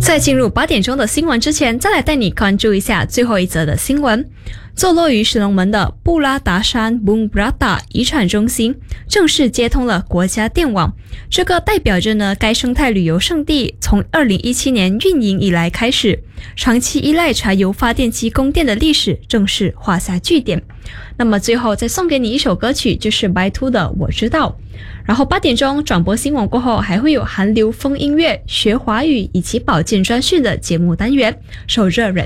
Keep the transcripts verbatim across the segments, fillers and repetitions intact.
在进入八点钟的新闻之前，再来带你关注一下最后一则的新闻。坐落于石龙门的布拉达山 Bung Brata 遗产中心正式接通了国家电网，这个代表着呢该生态旅游胜地从二零一七年运营以来开始，长期依赖柴油发电机供电的历史正式画下句点。那么最后再送给你一首歌曲，就是白兔的我知道。然后八点钟转播新闻过后，还会有韩流风音乐、学华语以及保健专训的节目单元，守着人。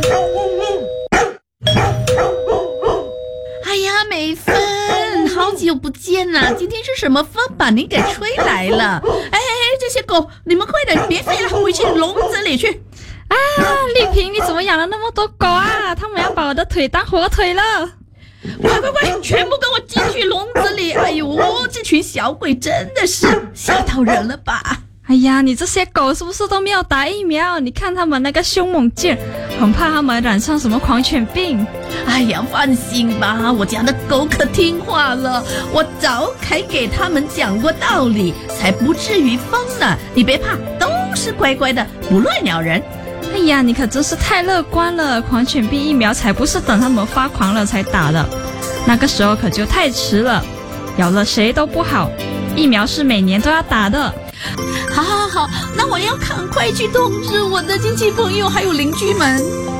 哎呀，美芬，好久不见了，今天是什么风把你给吹来了？哎，这些狗，你们快点别飞了，回去笼子里去。 啊，丽萍，你怎么养了那么多狗啊？他们要把我的腿当火腿了！ 快快快，全部跟我进去笼子里！哎呦，这群小鬼真的是吓到人了吧？ 哎呀，你这些狗是不是都没有打疫苗？你看他们那个凶猛劲，很怕他们染上什么狂犬病。 哎呀，放心吧，我家的狗可听话了，我早该给他们讲过道理，才不至于疯了。你别怕，都是乖乖的，不乱咬人。 哎呀，你可真是太乐观了，狂犬病疫苗才不是等他们发狂了才打的，那个时候可就太迟了，咬了谁都不好，疫苗是每年都要打的。 好好好，那我要赶快去通知我的亲戚朋友还有邻居们。